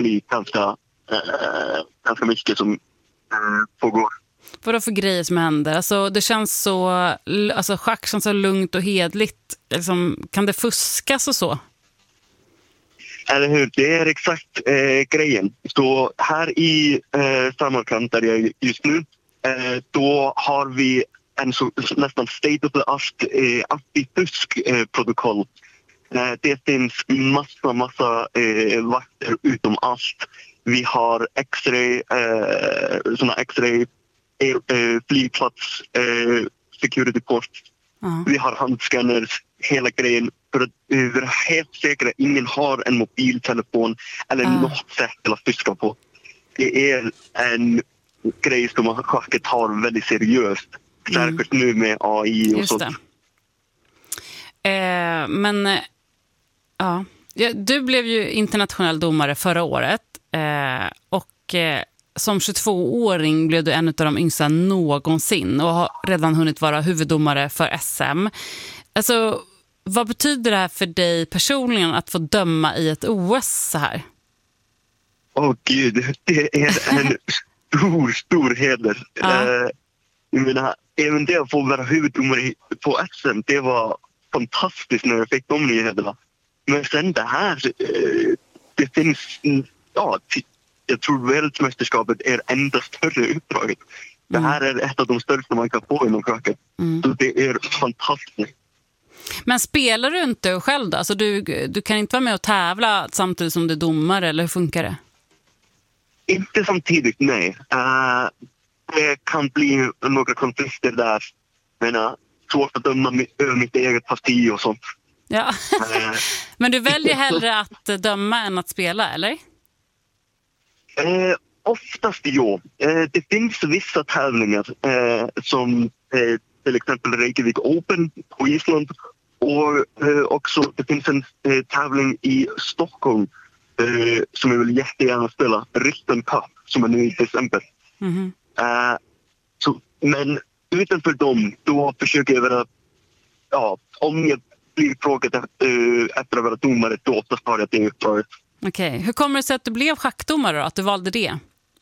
bli ganska mycket som pågår. Vad för grejer som händer? Alltså, det känns så... Alltså, schack känns så lugnt och hedligt. Liksom, kan det fuskas och så? Eller hur? Det är exakt grejen. Så här i Samarkand där jag är just nu, då har vi en så, nästan state of the art antifusk-protokoll. Det finns massa vakter utom allt. Vi har X-ray, flygplats, security post. Vi har handscanners, hela grejen. För att vara helt säkra att ingen har en mobiltelefon eller något sätt att fuska på. Det är en grej som schacket tar väldigt seriöst. Särskilt nu med AI och just sånt. Men du blev ju internationell domare förra året. Och som 22-åring blev du en av de yngsta någonsin och har redan hunnit vara huvuddomare för SM. Alltså, vad betyder det här för dig personligen att få döma i ett OS så här? Gud, det är en stor heder. Jag menar, även det att få vara huvuddomare på SM, det var fantastiskt när jag fick de nyheterna. Men sen det här, det finns, jag tror världsmästerskapet är enda större uppdraget. Det här är ett av de största man kan få inom schacket. Så det är fantastiskt. Men spelar du inte själv då? Alltså du kan inte vara med och tävla samtidigt som du är domare, eller hur funkar det? Inte samtidigt, nej. Det kan bli några konflikter där. Men svårt att döma mitt eget parti och sånt. Ja. Men du väljer hellre att döma än att spela, eller? Oftast ja. Det finns vissa tävlingar som till exempel Reykjavik Open på Island. Och också det finns en tävling i Stockholm som jag vill jättegärna spela. Richten Cup som är nu i december. Men utanför dem, då försöker jag vara... om jag blir frågat efter att vara domare, då oftast har jag det uppdraget. Okej. Hur kommer det sig att du blev schackdomare då? Att du valde det?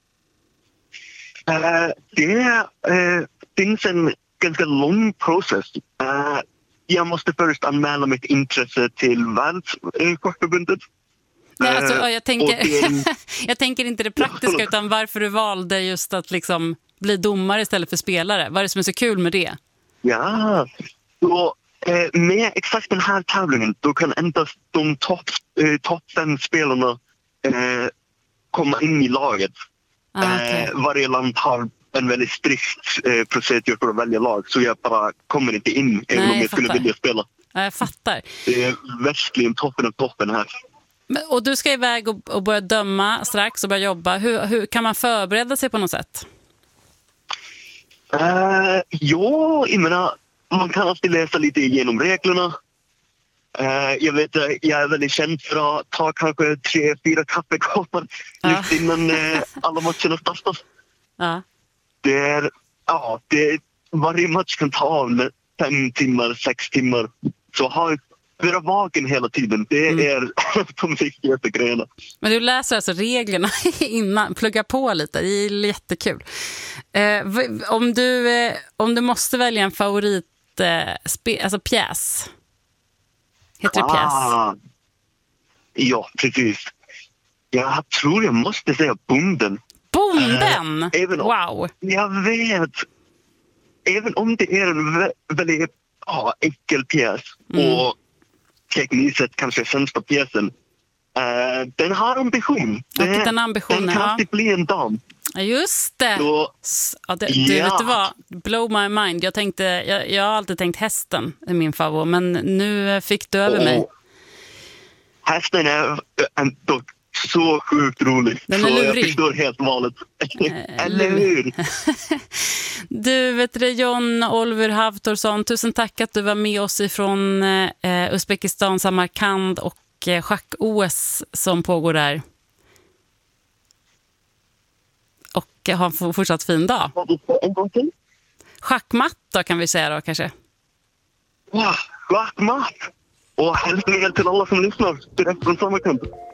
Det finns en ganska lång process. Jag måste först anmäla mitt intresse till Världsschackförbundet. Nej, alltså, jag tänker inte det praktiska, utan varför du valde just att liksom bli domare istället för spelare. Vad är det som är så kul med det? Ja, så med exakt den här tävlingen då kan endast de topp 5 spelarna komma in i laget. Okay. Varje land har en väldigt strikt procedur för att välja lag, så jag bara kommer inte in även om jag skulle vilja spela. Jag fattar. Det är verkligen toppen av toppen här. Och du ska iväg och börja döma strax och börja jobba. Hur kan man förbereda sig på något sätt? Jag menar, man kan alltid läsa lite igenom reglerna. Jag vet, jag är väldigt känd för att ta kanske 3-4 kaffekoppar just innan alla matcherna startas. Varje match kan ta 5 timmar, 6 timmar. Så vara vaken hela tiden, det är de viktigaste grejerna. Men du läser alltså reglerna innan, plugga på lite, det är jättekul. Om du måste välja en favorit alltså pjäs. Heter det pjäs? Ja, precis. Jag tror jag måste säga Bonden. Bonden? Wow. Jag vet. Även om det är en väldigt enkel pjäs och tekniskt sett kanske sämsta pjäsen. Den har ambition. Den kan alltid bli en dam. Just det. Du vet du vad? Blow my mind. Jag har alltid tänkt hästen är min favorit, men nu fick du över mig. Hästen är dock så sjukt rolig. Den är lurig. Jag förstår helt valet. Eller hur? Du vet det, John Oliver Havtorsson, tusen tack att du var med oss ifrån Uzbekistan, Samarkand och schack-OS som pågår där. Och ha en fortsatt fin dag. Schackmatt då kan vi säga då kanske. Ja, schackmatt. Och hälsningar till alla som lyssnar direkt från Samarkand.